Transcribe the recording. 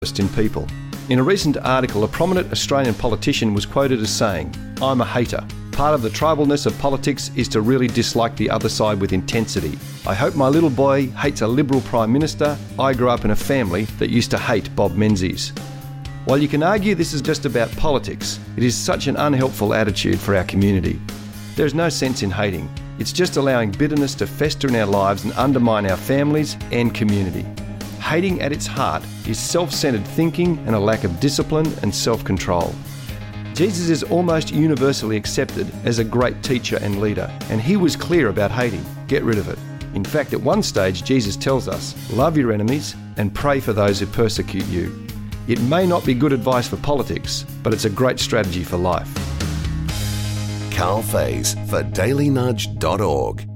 in people. In a recent article, a prominent Australian politician was quoted as saying, "I'm a hater. Part of the tribalness of politics is to really dislike the other side with intensity. I hope my little boy hates a Liberal Prime Minister. I grew up in a family that used to hate Bob Menzies." While you can argue this is just about politics, it is such an unhelpful attitude for our community. There is no sense in hating. It's just allowing bitterness to fester in our lives and undermine our families and community. Hating at its heart is self-centered thinking and a lack of discipline and self-control. Jesus is almost universally accepted as a great teacher and leader, and he was clear about hating. Get rid of it. In fact, at one stage, Jesus tells us, love your enemies and pray for those who persecute you. It may not be good advice for politics, but it's a great strategy for life. Carl Faze for dailynudge.org.